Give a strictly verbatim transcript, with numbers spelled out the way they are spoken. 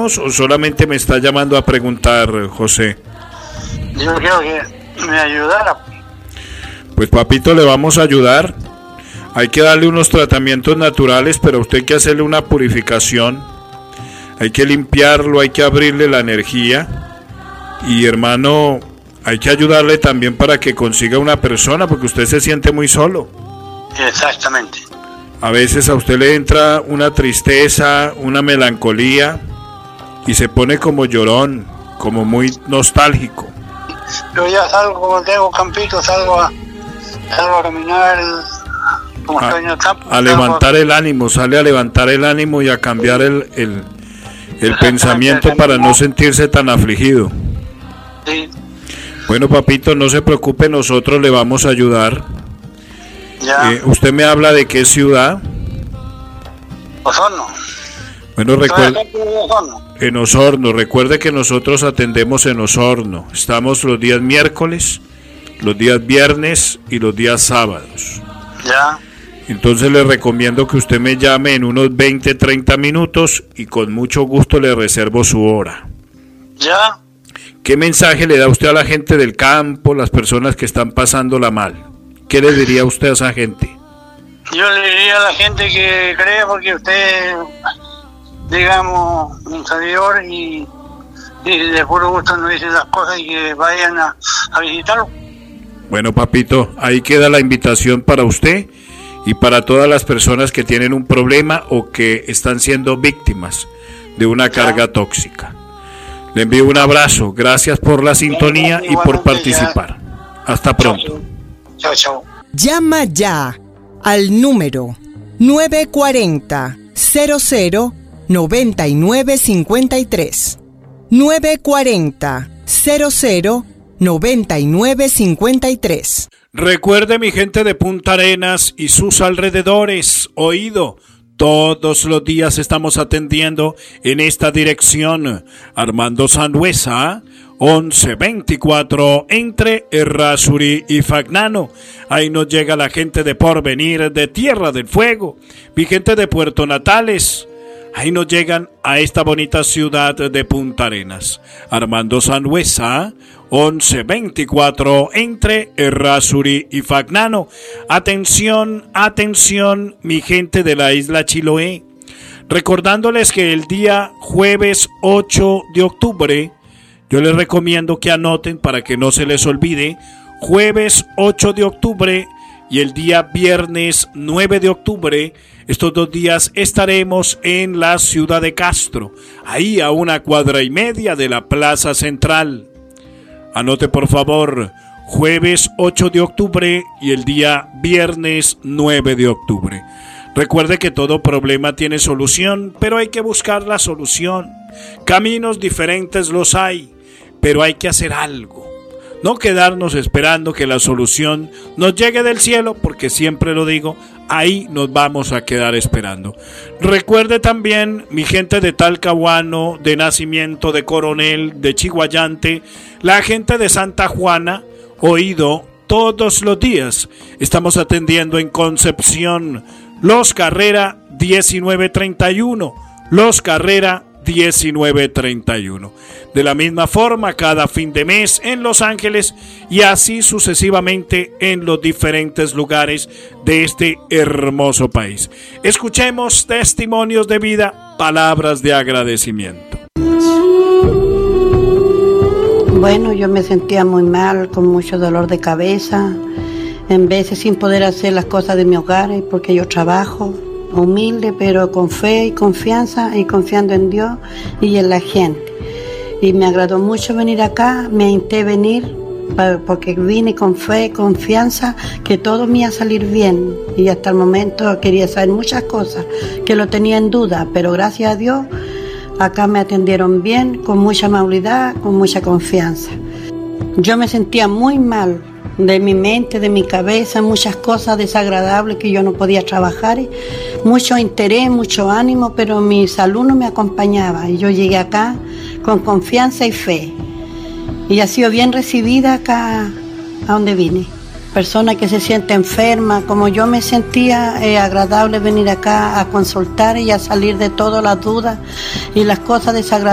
ayudamos o solamente me está llamando a preguntar, José? Yo quiero que me ayudara. Pues papito, le vamos a ayudar. Hay que darle unos tratamientos naturales, pero usted hay que hacerle una purificación. Hay que limpiarlo, hay que abrirle la energía. Y hermano, hay que ayudarle también para que consiga una persona, porque usted se siente muy solo. Exactamente. A veces a usted le entra una tristeza, una melancolía, y se pone como llorón, como muy nostálgico. Yo ya salgo, como tengo campito, salgo a, salgo a caminar, como a, sueño campo. A levantar el ánimo, sale a levantar el ánimo y a cambiar el, el, el pensamiento para no sentirse tan afligido. Sí. Bueno, papito, no se preocupe, nosotros le vamos a ayudar. Ya. Eh, ¿Usted me habla de qué ciudad? Osorno. Bueno, recuerde, en Osorno, recuerde que nosotros atendemos en Osorno. Estamos los días miércoles, los días viernes y los días sábados. Ya. Entonces le recomiendo que usted me llame en unos veinte, treinta minutos y con mucho gusto le reservo su hora. Ya. ¿Qué mensaje le da usted a la gente del campo, las personas que están pasándola mal? ¿Qué le diría usted a esa gente? Yo le diría a la gente que cree, porque usted, digamos, un servidor y, y de puro gusto nos dice las cosas y que vayan a, a visitarlo. Bueno, papito, ahí queda la invitación para usted y para todas las personas que tienen un problema o que están siendo víctimas de una carga tóxica. Le envío un abrazo, gracias por la sintonía y por participar. Hasta pronto. Chao, chao. Llama ya al número nueve cuatro cero, cero cero, nueve nueve cinco tres. nueve cuatro cero, cero cero, nueve nueve cinco tres. Recuerde, mi gente de Punta Arenas y sus alrededores, oído, todos los días estamos atendiendo en esta dirección. Armando Sangüesa, once veinticuatro, entre Errázuri y Fagnano. Ahí nos llega la gente de Porvenir, de Tierra del Fuego, mi gente de Puerto Natales. Ahí nos llegan a esta bonita ciudad de Punta Arenas. Armando Sangüesa, once veinticuatro, entre Errázuri y Fagnano. Atención, atención, mi gente de la isla Chiloé. Recordándoles que el día jueves ocho de octubre, yo les recomiendo que anoten para que no se les olvide, jueves ocho de octubre y el día viernes nueve de octubre, estos dos días estaremos en la ciudad de Castro, ahí a una cuadra y media de la Plaza Central. Anote por favor, jueves ocho de octubre y el día viernes nueve de octubre. Recuerde que todo problema tiene solución, pero hay que buscar la solución. Caminos diferentes los hay, pero hay que hacer algo. No quedarnos esperando que la solución nos llegue del cielo, porque siempre lo digo, ahí nos vamos a quedar esperando. Recuerde también, mi gente de Talcahuano, de Nacimiento, de Coronel, de Chiguayante, la gente de Santa Juana, oído, todos los días estamos atendiendo en Concepción, Los Carrera diecinueve treinta y uno, Los Carrera diecinueve treinta y uno. De la misma forma, cada fin de mes en Los Ángeles y así sucesivamente en los diferentes lugares de este hermoso país. Escuchemos testimonios de vida, palabras de agradecimiento. Bueno, yo me sentía muy mal, con mucho dolor de cabeza, en veces sin poder hacer las cosas de mi hogar, porque yo trabajo. Humilde, pero con fe y confianza, y confiando en Dios y en la gente. Y me agradó mucho venir acá, me intenté venir porque vine con fe y confianza que todo me iba a salir bien. Y hasta el momento quería saber muchas cosas que lo tenía en duda, pero gracias a Dios acá me atendieron bien, con mucha amabilidad, con mucha confianza. Yo me sentía muy mal de mi mente, de mi cabeza, muchas cosas desagradables que yo no podía trabajar, mucho interés, mucho ánimo, pero mi salud no me acompañaba y yo llegué acá con confianza y fe y ha sido bien recibida acá a donde vine. Persona que se siente enferma, como yo me sentía, es agradable venir acá a consultar y a salir de todas las dudas y las cosas desagradables